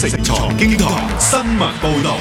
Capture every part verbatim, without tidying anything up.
城財經台新聞報道。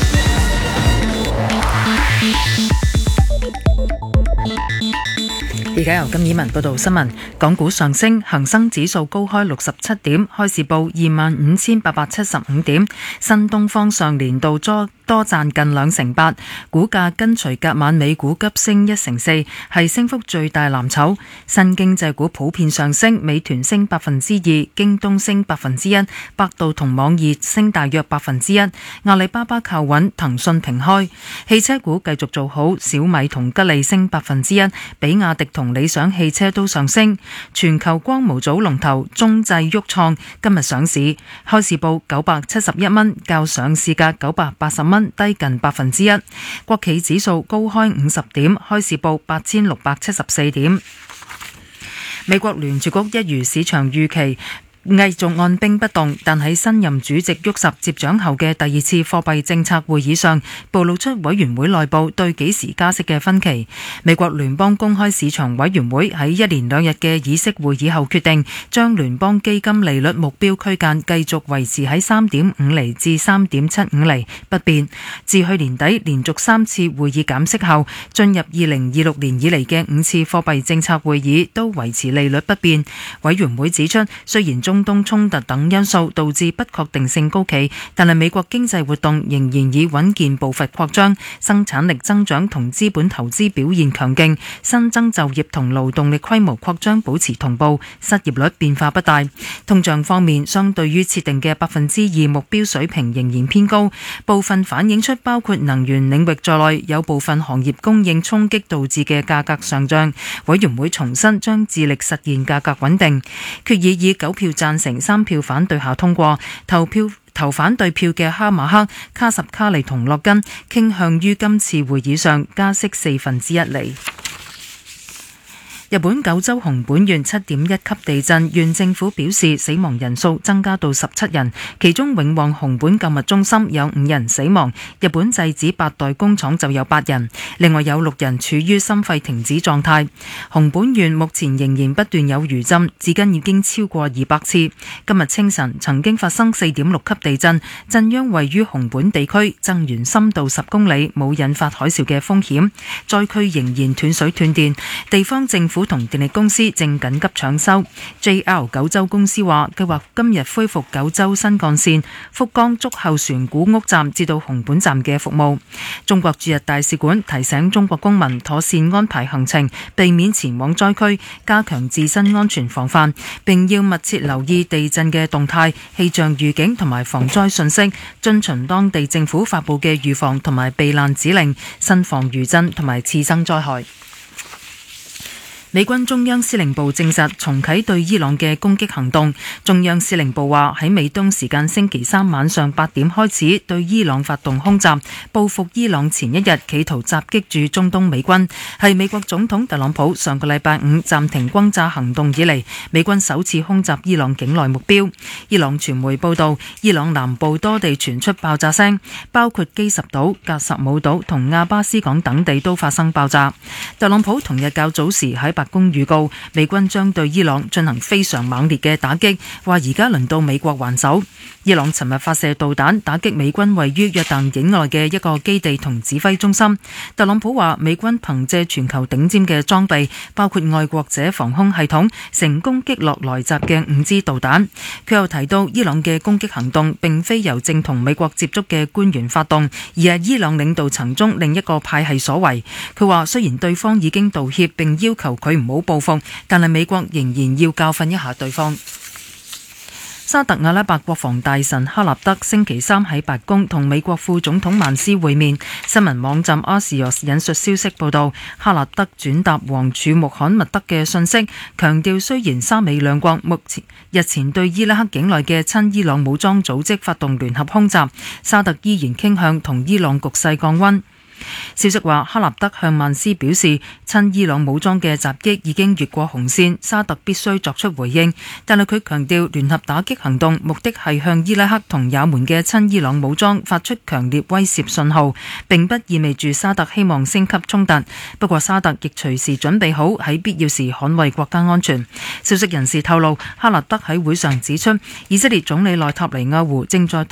而家由金以文報道新聞。港股上升，恒生指數高開六十七點，開市報二萬五千八百七十五點。新東方上年度多多賺近兩成八，股價跟隨隔晚美股急升一成四，係升幅最大藍籌。新經濟股普遍上升，美團升百分之二，京東升百分之一，百度同網易升大約百分之一，阿里巴巴靠穩，騰訊平開。汽車股繼續做好，小米同吉利升百分之一，比亞迪同理想汽車都上升。全球光模組龍頭中製旭創今日上市，開市報九百七十一蚊，較上市價九百八十蚊低近百分之一。國企指數高開五十點，開市報八千六百七十四點。美國聯儲局一如市場預期，繼續按兵不動，但喺新任主席沃什接掌後嘅第二次貨幣政策會議上，暴露出委員會內部對幾時加息嘅分歧。美國聯邦公開市場委員會喺一連兩日嘅議息會議後決定，將聯邦基金利率目標區間繼續維持喺三點五厘至三點七五厘不變。自去年底連續三次會議減息後，進入二零二六年以嚟嘅五次貨幣政策會議都維持利率不變。委員會指出，雖然中東衝突等因素導致不確定性高企，但係美國經濟活動仍然以穩健步伐擴張，生產力增長同資本投資表現強勁，新增就業同勞動力規模擴張保持同步，失業率變化不大。通脹方面，相對於設定嘅百分之二目標水平仍然偏高，部分反映出包括能源領域在內有部分行業供應衝擊導致嘅價格上漲。委員會重申將致力實現價格穩定。決議以九票贊成三票反對下通過。投票投反對票嘅哈馬克、卡什卡利同洛根傾向於今次會議上加息四分之一厘。日本九州熊本縣七點一級地震，縣政府表示死亡人數增加到十七人，其中永旺熊本購物中心有五人死亡，日本製紙八代工廠就有八人，另外有六人處於心肺停止狀態。熊本縣目前仍然不斷有餘震，至今已經超過二百次。今日清晨曾經發生四點六級地震，震央位於熊本地區，震源深度十公里，冇引發海嘯嘅風險。災區仍然斷水斷電，地方政府同電力公司正緊急搶修。 J R 九州公司話計劃今日恢復九州新幹線福岡竹後船古屋站至到熊本站嘅服務。中國駐日大使館提醒中國公民妥善安排行程，避免前往災區，加強自身安全防範，並要密切留意地震嘅動態、氣象預警同埋防災信息，遵循當地政府發布嘅預防同埋避難指令，慎防餘震同埋次生災害。美軍中央司令部證實重啟對伊朗嘅攻擊行動。中央司令部話喺美東時間星期三晚上八點開始對伊朗發動空襲，報復伊朗前一日企圖襲擊駐中東美軍，係美國總統特朗普上個禮拜五暫停轟炸行動以嚟，美軍首次空襲伊朗境內目標。伊朗傳媒報道，伊朗南部多地傳出爆炸聲，包括基什島、格什姆島同亞巴斯港等地都發生爆炸。特朗普同日較早時喺白宮預告，美軍將對伊朗進行非常猛烈嘅打擊，話而家輪到美國還手。伊朗尋日發射導彈打擊美軍位於約旦境內嘅一個基地同指揮中心。特朗普話美軍憑借全球頂尖嘅裝備，包括愛國者防空系統，成功擊落來襲嘅五支導彈。佢又提到，伊朗嘅攻擊行動並非由正同美國接觸嘅官員發動，而係伊朗領導層中另一個派系所為。佢話雖然對方已經道歉並要求佢唔好報復，但係美國仍然要教訓一下對方。沙特阿拉伯國防大臣哈納德星期三喺白宮同美國副總統曼斯會面。新聞網站阿斯若引述消息報道，哈納德轉達王儲穆罕默德嘅信息，強調雖然沙美兩國目前日前對伊拉克境內嘅親伊朗武裝組織發動聯合空襲，沙特依然傾向同伊朗局勢降溫。消息話，哈納德向曼斯表示，親伊朗武裝嘅襲擊已經越過紅線，沙特必須作出回應。但係佢強調，聯合打擊行動目的係向伊拉克同也門嘅親伊朗武裝發出強烈威懾信號，並不意味住沙特希望升級衝突。不過沙特亦隨時準備好喺必要時捍衛國家安全。消息人士透露，哈納德喺會上指出，以色列總理內塔尼亞胡正在